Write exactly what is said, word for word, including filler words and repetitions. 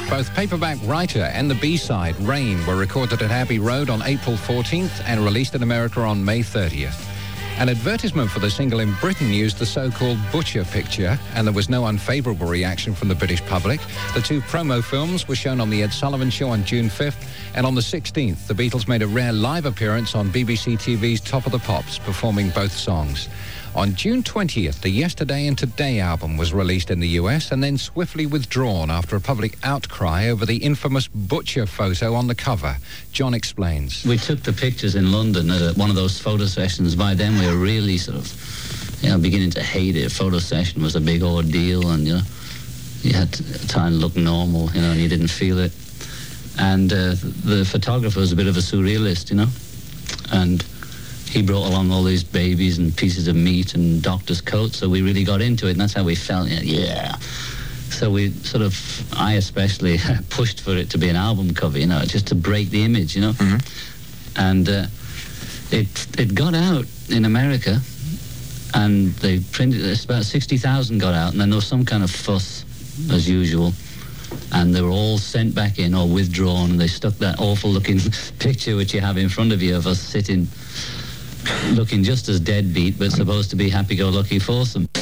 Both Paperback Writer and the B-side, Rain, were recorded at Abbey Road on April fourteenth and released in America on May thirtieth. An advertisement for the single in Britain used the so-called Butcher picture, and there was no unfavourable reaction from the British public. The two promo films were shown on The Ed Sullivan Show on June fifth, and on the sixteenth, the Beatles made a rare live appearance on B B C T V's Top of the Pops, performing both songs. On June twentieth, the Yesterday and Today album was released in the U S and then swiftly withdrawn after a public outcry over the infamous Butcher photo on the cover. John explains. We took the pictures in London at a, one of those photo sessions. By then we were really sort of, you know, beginning to hate it. A photo session was a big ordeal, and, you know, you had to try and look normal, you know, and you didn't feel it. And uh, the photographer was a bit of a surrealist, you know, and he brought along all these babies and pieces of meat and doctor's coats, so we really got into it, and that's how we felt, yeah. So we sort of, I especially, pushed for it to be an album cover, you know, just to break the image, you know. Mm-hmm. And uh, it it got out in America, and they printed it, about sixty thousand got out, and then there was some kind of fuss, as usual, and they were all sent back in or withdrawn, and they stuck that awful-looking picture which you have in front of you of us sitting, looking just as deadbeat, but supposed to be happy-go-lucky foursome.